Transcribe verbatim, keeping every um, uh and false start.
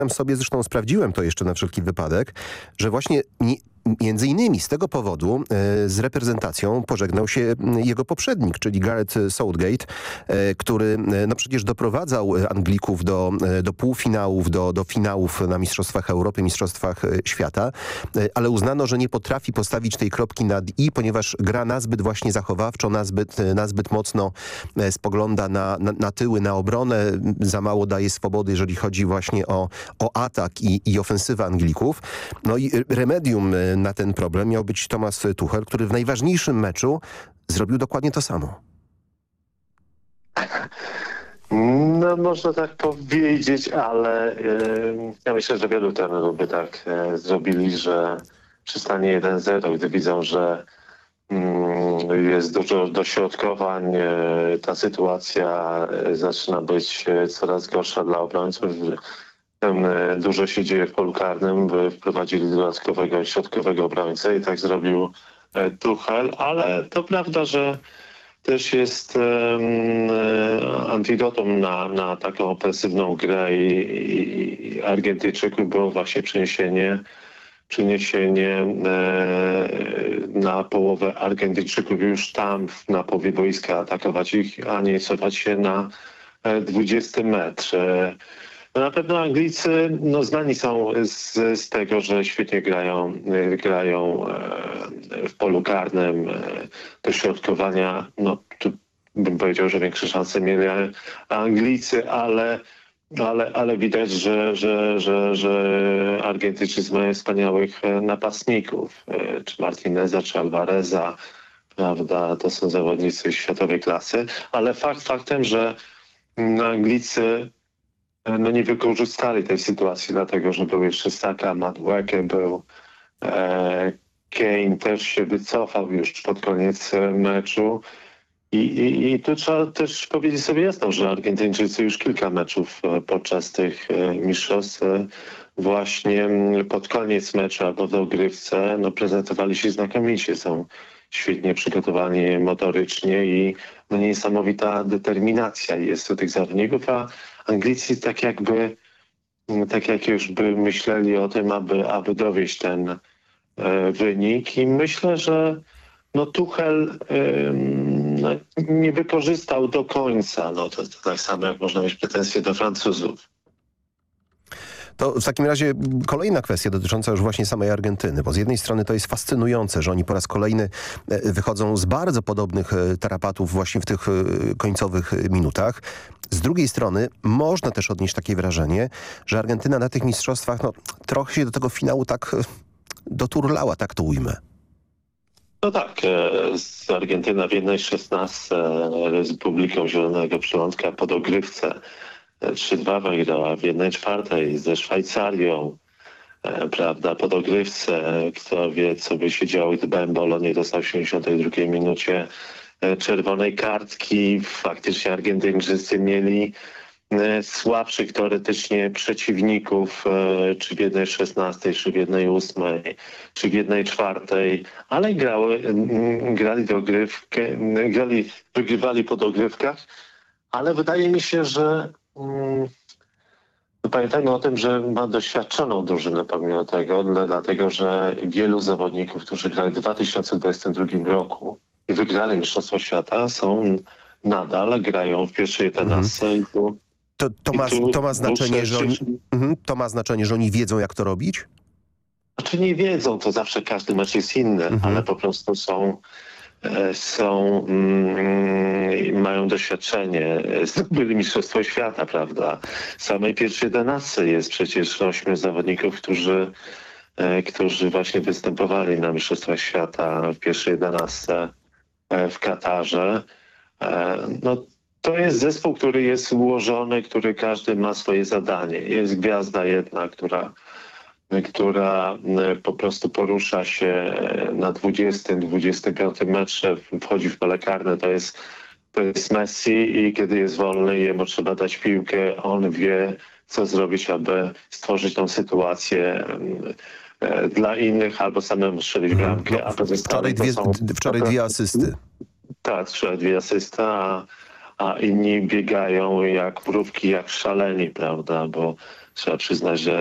sobie, zresztą sprawdziłem to jeszcze na wszelki wypadek, że właśnie nie, między innymi z tego powodu e, z reprezentacją pożegnał się jego poprzednik, czyli Gareth Southgate, e, który e, no przecież doprowadzał Anglików do, e, do półfinałów, do, do finałów na Mistrzostwach Europy, Mistrzostwach Świata, e, ale uznano, że nie potrafi postawić tej kropki nad i, ponieważ gra nazbyt właśnie zachowawczo, nazbyt, nazbyt mocno e, spogląda na, na, na tyły, na obronę, za mało daje swobody, jeżeli chodzi właśnie o, o atak i, i ofensywę Anglików. No i remedium na ten problem miał być Thomas Tuchel, który w najważniejszym meczu zrobił dokładnie to samo. No można tak powiedzieć, ale yy, ja myślę, że wielu trenerów by tak yy, zrobili, że przystanie jeden zero, gdy widzą, że yy, jest dużo dośrodkowań, yy, ta sytuacja yy, zaczyna być yy, coraz gorsza dla obrońców. Tam yy, dużo się dzieje w polu karnym, by wprowadzili dodatkowego środkowego obrońcę i tak zrobił yy, Tuchel, ale to prawda, że też jest um, antidotum na, na taką ofensywną grę i, i, i Argentyńczyków było właśnie przeniesienie, przeniesienie e, na połowę Argentyńczyków już tam na połowie boiska atakować ich, a nie cofać się na dwudziesty metr. E, no na pewno Anglicy no, znani są z, z tego, że świetnie grają, grają e, w polu karnym, e, do środkowania. No, tu bym powiedział, że większe szanse mieli Anglicy, ale, ale, ale widać, że, że, że, że Argentyńczycy mają wspaniałych napastników. E, czy Martineza, czy Alvareza, prawda? To są zawodnicy światowej klasy. Ale fakt faktem, że Anglicy no nie wykorzystali tej sytuacji, dlatego że był jeszcze Saka, Madueke, był e, Kane, też się wycofał już pod koniec meczu. I, i, I tu trzeba też powiedzieć sobie jasno, że Argentyńczycy już kilka meczów podczas tych mistrzostw właśnie pod koniec meczu albo w dogrywce no, prezentowali się znakomicie. Są świetnie przygotowani motorycznie i no, niesamowita determinacja jest u tych zawodników, a Anglicy tak jakby, tak jak już by myśleli o tym, aby, aby dowieść ten e, wynik i myślę, że no Tuchel e, no, nie wykorzystał do końca. No, to, to tak samo jak można mieć pretensje do Francuzów. To w takim razie kolejna kwestia dotycząca już właśnie samej Argentyny, bo z jednej strony to jest fascynujące, że oni po raz kolejny wychodzą z bardzo podobnych tarapatów właśnie w tych końcowych minutach. Z drugiej strony można też odnieść takie wrażenie, że Argentyna na tych mistrzostwach no, trochę się do tego finału tak doturlała, tak to ujmę. No tak, z Argentyna w jednej szesnastce z Republiką Zielonego Przylądka po dogrywce trzy dwa wygrała, w jednej czwartej ze Szwajcarią, e, prawda, po dogrywce. Kto wie, co by się działo, gdyby Embolo nie dostał w siedemdziesiątej drugiej minucie e, czerwonej kartki. Faktycznie Argentyńczycy mieli e, słabszych teoretycznie przeciwników, e, czy w jednej szesnastej, czy w jednej ósmej, czy w jednej czwartej, ale grały, m, grali dogrywkę, m, grali, wygrywali po dogrywkach, ale wydaje mi się, że pamiętajmy o tym, że ma doświadczoną drużynę pomimo tego, dlatego że wielu zawodników, którzy grali w dwa tysiące dwudziestym drugim roku i wygrali Mistrzostwo Świata, są nadal, grają w pierwszej jedenastce. Mhm. Tu, to, to, ma, tu, to, ma znaczenie, że oni, mhm, to ma znaczenie, że oni wiedzą, jak to robić? Znaczy nie wiedzą, to zawsze każdy mecz jest inny, mhm. ale po prostu są... są, mm, mają doświadczenie, zdobyli Mistrzostwo Świata, prawda? W samej pierwszej jedenastce jest przecież ośmiu zawodników, którzy, e, którzy właśnie występowali na Mistrzostwach Świata w pierwszej jedenastce e, w Katarze. E, no, to jest zespół, który jest ułożony, który każdy ma swoje zadanie. Jest gwiazda jedna, która która po prostu porusza się na dwudziestym, dwudziestym piątym metrze, wchodzi w pole karne, to jest, to jest Messi i kiedy jest wolny, jemu trzeba dać piłkę, on wie, co zrobić, aby stworzyć tą sytuację dla innych, albo samemu strzelić bramkę. No, a wczoraj dwie, są, wczoraj dwie asysty. Tak, wczoraj dwie asysty, a, a inni biegają jak mrówki, jak szaleni, prawda, bo trzeba przyznać, że